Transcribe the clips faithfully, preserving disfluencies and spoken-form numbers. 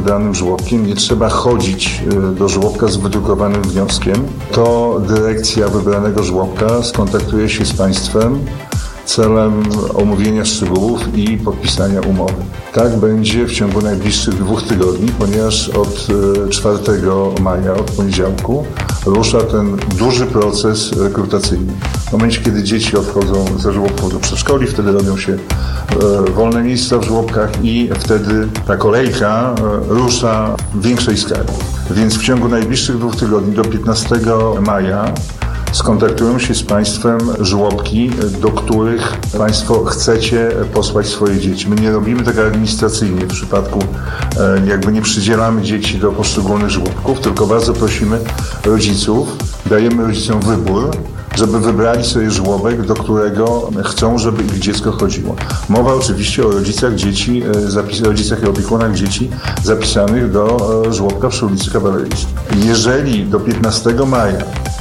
wybranym żłobkiem, nie trzeba chodzić do żłobka z wydrukowanym wnioskiem, to dyrekcja wybranego żłobka skontaktuje się z państwem celem omówienia szczegółów i podpisania umowy. Tak będzie w ciągu najbliższych dwóch tygodni, ponieważ od czwartego maja, od poniedziałku, rusza ten duży proces rekrutacyjny. W momencie, kiedy dzieci odchodzą ze żłobków do przedszkoli, wtedy robią się wolne miejsca w żłobkach i wtedy ta kolejka rusza w większej skali. Więc w ciągu najbliższych dwóch tygodni, do piętnastego maja, skontaktują się z państwem żłobki, do których państwo chcecie posłać swoje dzieci. My nie robimy tego administracyjnie w przypadku, jakby nie przydzielamy dzieci do poszczególnych żłobków, tylko bardzo prosimy rodziców, dajemy rodzicom wybór, żeby wybrali sobie żłobek, do którego chcą, żeby ich dziecko chodziło. Mowa oczywiście o rodzicach dzieci, zapis, rodzicach i opiekunach dzieci zapisanych do żłobka przy ulicy Kawalerskiej. Jeżeli do piętnastego maja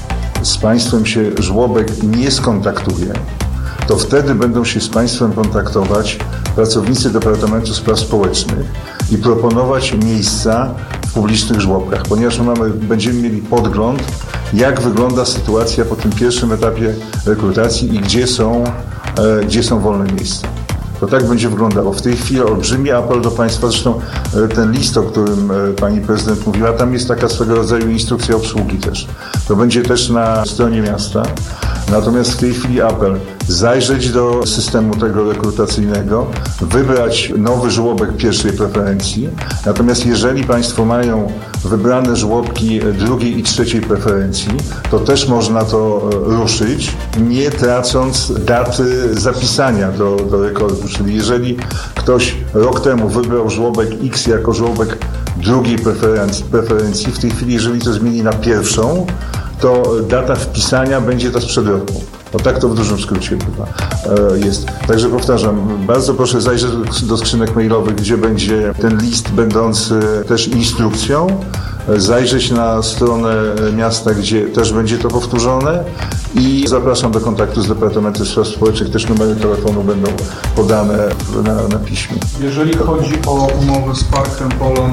z państwem się żłobek nie skontaktuje, to wtedy będą się z państwem kontaktować pracownicy Departamentu Spraw Społecznych i proponować miejsca w publicznych żłobkach, ponieważ my mamy, będziemy mieli podgląd, jak wygląda sytuacja po tym pierwszym etapie rekrutacji i gdzie są, e, gdzie są wolne miejsca. To tak będzie wyglądało. W tej chwili olbrzymi apel do państwa, zresztą ten list, o którym pani prezydent mówiła, tam jest taka swego rodzaju instrukcja obsługi też. To będzie też na stronie miasta. Natomiast w tej chwili apel zajrzeć do systemu tego rekrutacyjnego, wybrać nowy żłobek pierwszej preferencji. Natomiast jeżeli państwo mają wybrane żłobki drugiej i trzeciej preferencji, to też można to ruszyć, nie tracąc daty zapisania do, do rekordu. Czyli jeżeli ktoś rok temu wybrał żłobek X jako żłobek drugiej preferencji, preferencji, w tej chwili jeżeli to zmieni na pierwszą, to data wpisania będzie ta sprzed roku. No tak to w dużym skrócie bywa, jest. Także powtarzam, bardzo proszę zajrzeć do skrzynek mailowych, gdzie będzie ten list będący też instrukcją, zajrzeć na stronę miasta, gdzie też będzie to powtórzone i zapraszam do kontaktu z Departamentem Spraw Społecznych, też numery telefonu będą podane na, na piśmie. Jeżeli chodzi o umowę z Parkiem Poland,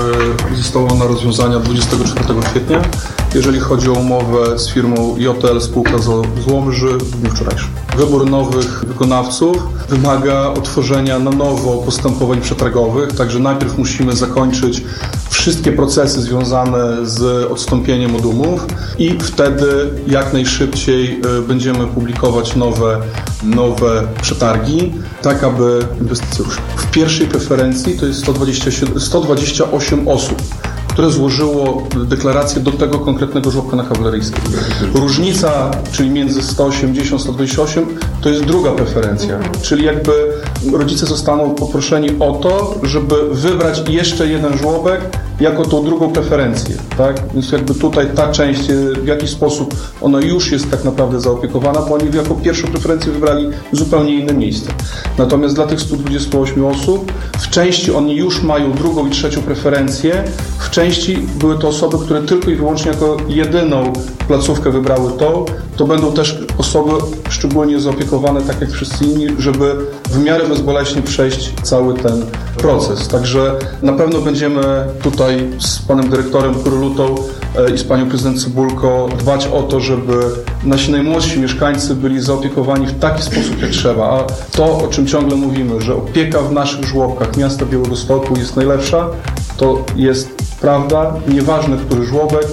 została ona rozwiązana dwudziestego czwartego kwietnia. Jeżeli chodzi o umowę z firmą J L Spółka z Łomży w dniu wczorajszym. Wybór nowych wykonawców wymaga otworzenia na nowo postępowań przetargowych, także najpierw musimy zakończyć wszystkie procesy związane z odstąpieniem od umów i wtedy jak najszybciej będziemy publikować nowe, nowe przetargi, tak aby inwestycje ruszyły. W pierwszej preferencji to jest sto dwadzieścia osiem osób, które złożyło deklarację do tego konkretnego żłobka na Kawaleryjskiej. Różnica, czyli między sto osiemdziesiąt a sto dwadzieścia osiem, to jest druga preferencja, czyli jakby rodzice zostaną poproszeni o to, żeby wybrać jeszcze jeden żłobek jako tą drugą preferencję, tak? Więc jakby tutaj ta część, w jakiś sposób ona już jest tak naprawdę zaopiekowana, bo oni jako pierwszą preferencję wybrali zupełnie inne miejsce. Natomiast dla tych stu dwudziestu ośmiu osób w części oni już mają drugą i trzecią preferencję, w części były to osoby, które tylko i wyłącznie jako jedyną placówkę wybrały tą, to będą też osoby szczególnie zaopiekowane, tak jak wszyscy inni, żeby w miarę bezboleśnie przejść cały ten proces. Także na pewno będziemy tutaj z panem dyrektorem Kurylutą i z panią prezydent Cybulko dbać o to, żeby nasi najmłodsi mieszkańcy byli zaopiekowani w taki sposób, jak trzeba. A to, o czym ciągle mówimy, że opieka w naszych żłobkach miasta Białegostoku jest najlepsza, to jest prawda. Nieważne, który żłobek,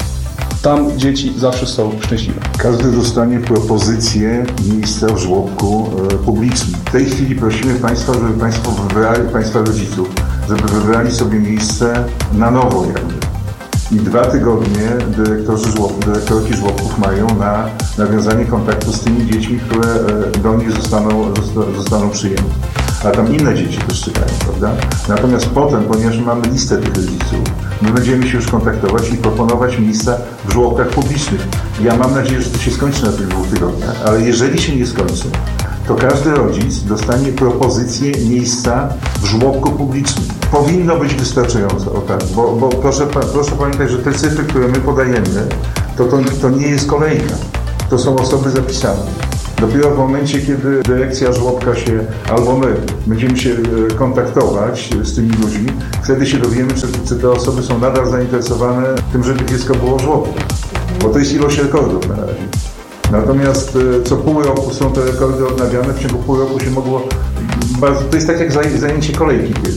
tam dzieci zawsze są szczęśliwe. Każdy dostanie propozycję miejsca w żłobku e, publicznym. W tej chwili prosimy Państwa, żeby Państwo wybrali, Państwa rodziców, żeby wybrali sobie miejsce na nowo jakby. I dwa tygodnie dyrektorzy żłobków, dyrektorki żłobków mają na nawiązanie kontaktu z tymi dziećmi, które e, do nich zostaną, zostaną przyjęte. A tam inne dzieci też czekają, prawda? Natomiast potem, ponieważ mamy listę tych rodziców, my będziemy się już kontaktować i proponować miejsca w żłobkach publicznych. Ja mam nadzieję, że to się skończy na tych dwóch tygodniach, ale jeżeli się nie skończy, to każdy rodzic dostanie propozycję miejsca w żłobku publicznym. Powinno być wystarczająco, o tak, bo, bo proszę, proszę pamiętać, że te cyfry, które my podajemy, to, to, to nie jest kolejka. To są osoby zapisane. Dopiero w momencie, kiedy dyrekcja żłobka się, albo my, będziemy się kontaktować z tymi ludźmi, wtedy się dowiemy, czy, czy te osoby są nadal zainteresowane tym, żeby dziecko było w żłobku. Bo to jest ilość rekordów na razie. Natomiast co pół roku są te rekordy odnawiane, w ciągu pół roku się mogło... Bardzo, to jest tak jak zajęcie kolejki kiedyś.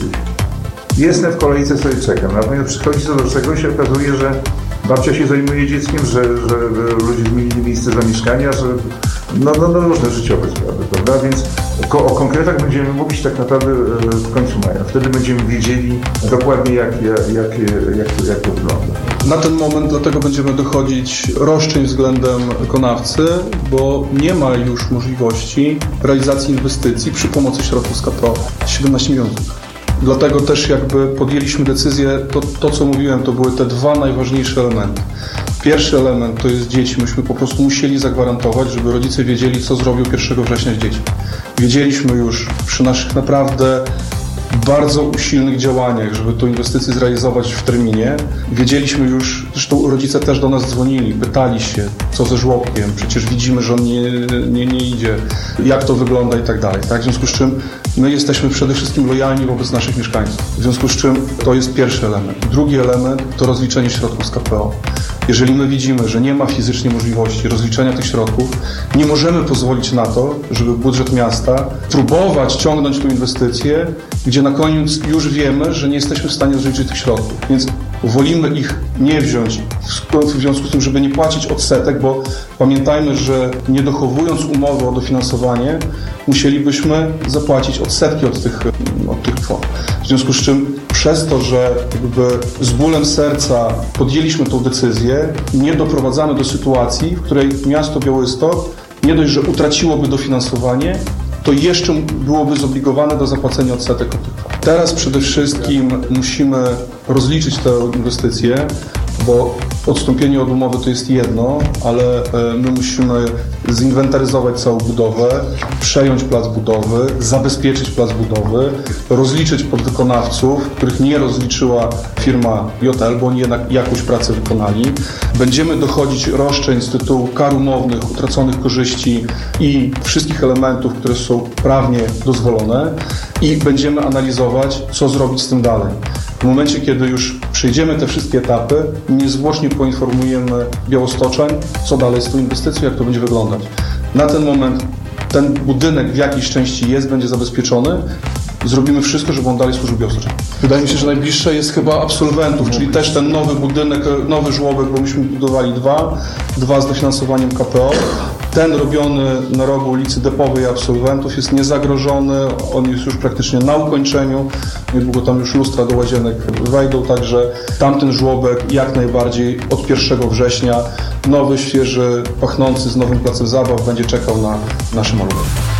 Jestem w kolejce, sobie czekam. Natomiast przychodzi co do czego i się okazuje, że babcia się zajmuje dzieckiem, że, że, że ludzie zmienili miejsce zamieszkania, że no, no, no różne życiowe sprawy, prawda? Więc o konkretach będziemy mówić tak naprawdę w końcu maja. Wtedy będziemy wiedzieli dokładnie, jak, jak, jak, jak, jak to wygląda. Na ten moment dlatego będziemy dochodzić roszczeń względem wykonawcy, bo nie ma już możliwości realizacji inwestycji przy pomocy środków z K P O. siedemnaście milionów. Dlatego też jakby podjęliśmy decyzję, to, to co mówiłem, to były te dwa najważniejsze elementy. Pierwszy element to jest dzieci. Myśmy po prostu musieli zagwarantować, żeby rodzice wiedzieli, co zrobią pierwszego września z dziećmi. Wiedzieliśmy już przy naszych naprawdę bardzo usilnych działaniach, żeby tę inwestycję zrealizować w terminie. Wiedzieliśmy już, zresztą rodzice też do nas dzwonili, pytali się, co ze żłobkiem, przecież widzimy, że on nie, nie, nie idzie, jak to wygląda i tak dalej. Tak? W związku z czym my jesteśmy przede wszystkim lojalni wobec naszych mieszkańców. W związku z czym to jest pierwszy element. Drugi element to rozliczenie środków z K P O. Jeżeli my widzimy, że nie ma fizycznie możliwości rozliczenia tych środków, nie możemy pozwolić na to, żeby budżet miasta próbować ciągnąć tę inwestycję, gdzie na koniec już wiemy, że nie jesteśmy w stanie rozliczyć tych środków. Więc wolimy ich nie wziąć w związku z tym, żeby nie płacić odsetek, bo pamiętajmy, że nie dochowując umowy o dofinansowanie, musielibyśmy zapłacić odsetki od tych, od tych kwot. W związku z czym przez to, że jakby z bólem serca podjęliśmy tę decyzję, nie doprowadzamy do sytuacji, w której miasto Białystok nie dość, że utraciłoby dofinansowanie, to jeszcze byłoby zobligowane do zapłacenia odsetek od tych kwot. Teraz przede wszystkim musimy rozliczyć tę inwestycję, bo odstąpienie od umowy to jest jedno, ale my musimy zinwentaryzować całą budowę, przejąć plac budowy, zabezpieczyć plac budowy, rozliczyć podwykonawców, których nie rozliczyła firma J L, bo oni jednak jakąś pracę wykonali. Będziemy dochodzić roszczeń z tytułu kar umownych, utraconych korzyści i wszystkich elementów, które są prawnie dozwolone i będziemy analizować, co zrobić z tym dalej. W momencie, kiedy już przejdziemy te wszystkie etapy, niezwłocznie poinformujemy białostoczan, co dalej z tą inwestycją, jak to będzie wyglądać. Na ten moment ten budynek w jakiejś części jest, będzie zabezpieczony. Zrobimy wszystko, żeby on dalej służył białostoczan. Wydaje mi się, że najbliższe jest chyba absolwentów, czyli też ten nowy budynek, nowy żłobek, bo myśmy budowali dwa, dwa z dofinansowaniem K P O. Ten robiony na rogu ulicy Depowej Absolwentów jest niezagrożony, on jest już praktycznie na ukończeniu, niedługo tam już lustra do łazienek wejdą, także tamten żłobek jak najbardziej od pierwszego września, nowy, świeży, pachnący z nowym placem zabaw będzie czekał na nasze maluchy.